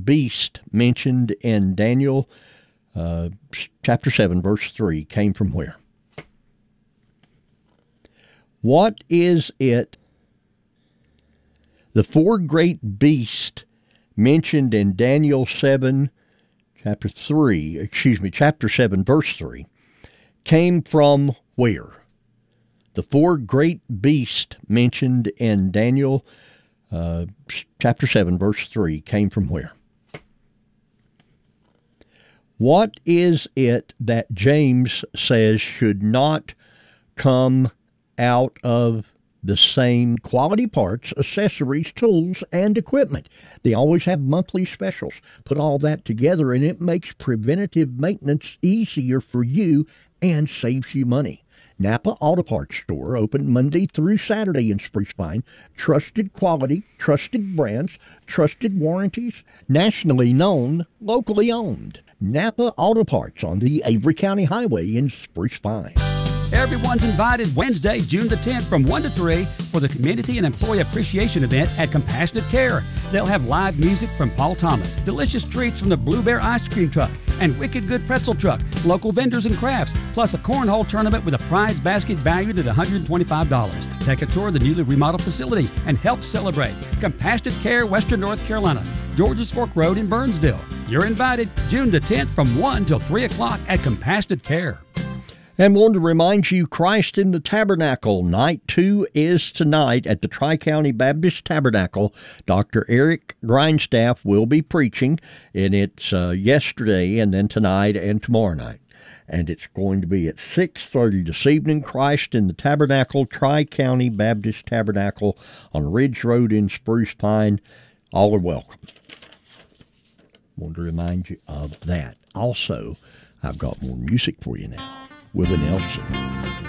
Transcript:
beast mentioned in Daniel chapter 7, verse 3 came from where? What is it? The four great beasts mentioned in Daniel chapter 7, verse 3, came from where? The four great beasts mentioned in Daniel chapter 7, verse 3 came from where? What is it that James says should not come out of the same quality parts, accessories, tools, and equipment? They always have monthly specials. Put all that together, and it makes preventative maintenance easier for you and saves you money. Napa Auto Parts Store, open Monday through Saturday in Spruce Pine. Trusted quality, trusted brands, trusted warranties, nationally known, locally owned. Napa Auto Parts on the Avery County Highway in Spruce Pine. Everyone's invited Wednesday, June the 10th from 1 to 3 for the Community and Employee Appreciation Event at Compassionate Care. They'll have live music from Paul Thomas, delicious treats from the Blue Bear Ice Cream Truck, and Wicked Good Pretzel Truck, local vendors and crafts, plus a cornhole tournament with a prize basket valued at $125. Take a tour of the newly remodeled facility and help celebrate. Compassionate Care, Western North Carolina, Georges Fork Road in Burnsville. You're invited June the 10th from 1 till 3 o'clock at Compassionate Care. And want to remind you, Christ in the Tabernacle, Night 2 is tonight at the Tri-County Baptist Tabernacle. Dr. Eric Grindstaff will be preaching, and it's yesterday and then tonight and tomorrow night. And it's going to be at 6:30 this evening, Christ in the Tabernacle, Tri-County Baptist Tabernacle on Ridge Road in Spruce Pine. All are welcome. Want to remind you of that. Also, I've got more music for you now. Willie Nelson.